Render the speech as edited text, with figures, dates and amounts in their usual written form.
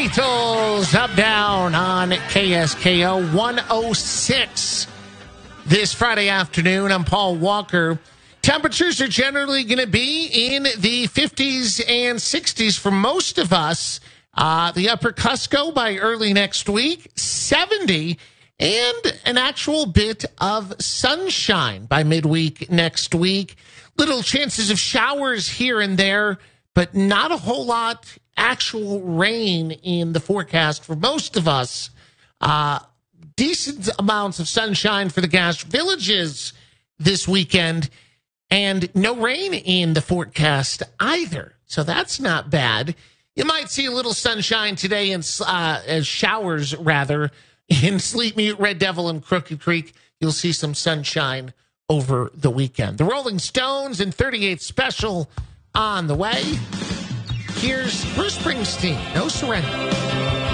Beatles, Up Down on KSKO 106 this Friday afternoon. I'm Paul Walker. Temperatures are generally going to be in the 50s and 60s for most of us. The upper Cusco by early next week, 70, and an actual bit of sunshine by midweek next week. Little chances of showers here and there, but not a whole lot actual rain in the forecast for most of us. Decent amounts of sunshine for the Gas Villages this weekend, and no rain in the forecast either. So that's not bad. You might see a little sunshine today and as showers, rather, in Sleep Mute, Red Devil, and Crooked Creek. You'll see some sunshine over the weekend. The Rolling Stones and 38 Special on the way. Here's Bruce Springsteen, No Surrender.